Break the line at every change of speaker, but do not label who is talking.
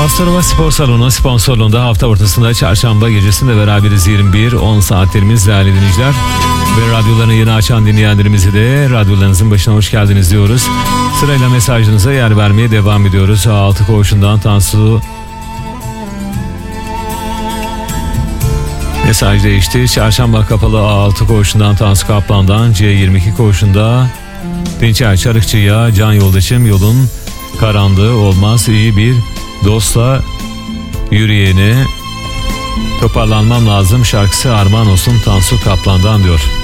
Astorova Spor Salonu sponsorluğunda hafta ortasında çarşamba gecesinde beraberiz 21-10 saatlerimiz değerli dinleyiciler. Ve radyolarını yeni açan dinleyenlerimizi de radyolarınızın başına hoş geldiniz diyoruz. Sırayla mesajınıza yer vermeye devam ediyoruz. A6 koğuşundan Tansu mesaj değişti. Çarşamba kapalı A6 koğuşundan Tansu Kaplan'dan, C22 koğuşunda Dinçer Çarıkçı'ya can yoldaşım yolun karanlığı olmaz, iyi bir dostla yürüyeni toparlanmam lazım şarkısı armağan olsun Tansu Kaplan'dan diyor.